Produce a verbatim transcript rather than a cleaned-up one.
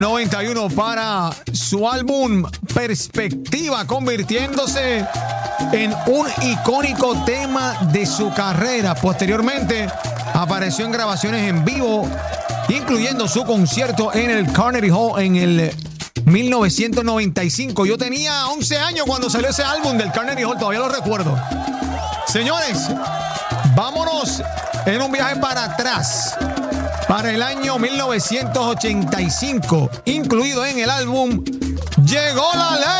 noventa y uno para su álbum Perspectiva, convirtiéndose en un icónico tema de su carrera. Posteriormente apareció en grabaciones en vivo, incluyendo su concierto en el Carnegie Hall en el mil novecientos noventa y cinco. Yo tenía once años cuando salió ese álbum del Carnegie Hall, todavía lo recuerdo. Señores, vámonos en un viaje para atrás, para el año mil novecientos ochenta y cinco, incluido en el álbum Llegó la Ley.